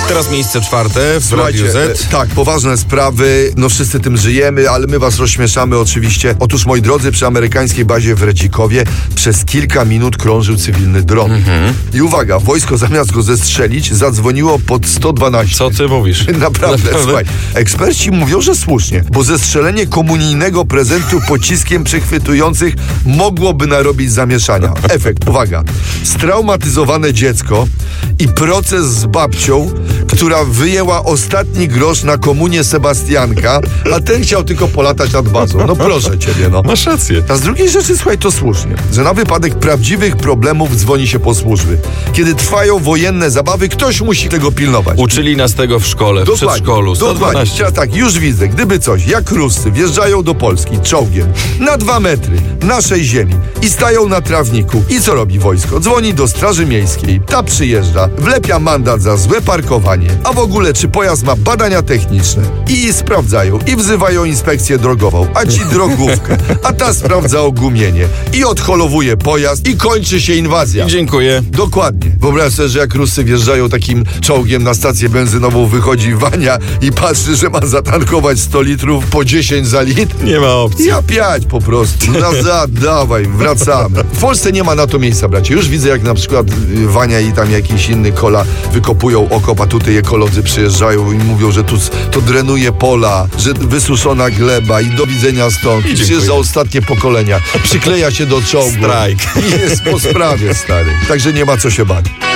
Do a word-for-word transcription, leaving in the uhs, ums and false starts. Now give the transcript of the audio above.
Teraz miejsce czwarte w Słuchajcie, Radiu Z. e, tak, poważne sprawy, no wszyscy tym żyjemy, ale my was rozśmieszamy oczywiście. Otóż, moi drodzy, przy amerykańskiej bazie w Redzikowie przez kilka minut krążył cywilny dron. Mhm. I uwaga, wojsko zamiast go zestrzelić, zadzwoniło pod sto dwanaście. Co ty mówisz? Naprawdę, Naprawdę? słuchaj. Eksperci mówią, że słusznie, bo zestrzelenie komunijnego prezentu pociskiem przechwytujących mogłoby narobić zamieszania. Efekt, uwaga, straumatyzowane dziecko i proces z babcią, która wyjęła ostatni grosz na komunię Sebastianka, a ten chciał tylko polatać nad bazą. No proszę ciebie, no. Masz rację. A z drugiej rzeczy, słuchaj, to słusznie, że na wypadek prawdziwych problemów dzwoni się po służby. Kiedy trwają wojenne zabawy, ktoś musi tego pilnować. Uczyli nas tego w szkole, w Dokładnie, przedszkolu. sto dokładnie. dwanaście. Teraz tak, już widzę, gdyby coś, jak Ruscy wjeżdżają do Polski czołgiem na dwa metry naszej ziemi i stają na trawniku. I co robi wojsko? Dzwoni do Straży Miejskiej, ta przyjeżdża, wlepia mandat za złe parkowanie, a w ogóle czy pojazd ma badania techniczne i sprawdzają, i wzywają inspekcję drogową, a ci drogówkę, a ta sprawdza ogumienie i odholowuje pojazd i kończy się inwazja. I dziękuję. Dokładnie. Wyobraź sobie, że jak Ruscy wjeżdżają takim czołgiem na stację benzynową, wychodzi Wania i patrzy, że ma zatankować sto litrów po dziesięć za litr. Nie ma opcji. Ja piać po prostu. Nazad, dawaj, wracamy. W Polsce nie ma na to miejsca, bracie. Już widzę, jak na przykład y, Wania i tam jakiś inny kola wykopują okop, a tutaj ekolodzy przyjeżdżają i mówią, że tu to drenuje pola, że wysuszona gleba i do widzenia stąd. I przyjeżdża ostatnie pokolenia. Przykleja się do czołgu. Strajk. I jest po sprawie, stary. Także nie ma co się bać.